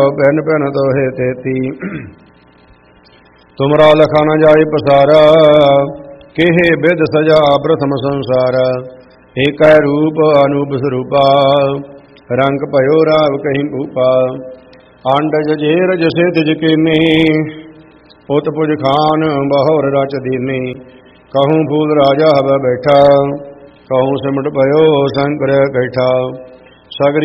ਭਿੰਨ ਭਿੰਨ ਦੋਹੇ ਤੇਤੀ। ਤੁਮਰਾ ਲਖਾ ਨ ਜਾਏ ਪਸਾਰਾ, ਕਿਹੇ ਬਿਧ ਸਜਾ ਪ੍ਰਥਮ ਸੰਸਾਰ। ਏਕੈ ਰੂਪ ਅਨੂਪ ਸਰੂਪਾ, ਰੰਗ ਭਇਓ ਰਾਵ ਕਹੀਂ ਭੂਪਾ। ਆਂਡਜ ਜੇਰ ਜਸੇ ਤਿਜ ਕੀਨੀ, ਉਤ ਪੁਜ ਖਾਨ ਬਹੁਰ ਰਚ ਦੀਨੀ। कहूँ फूल राजा हवा बैठा, कहूँ सिमट भयो शंकर कैठा। सगरी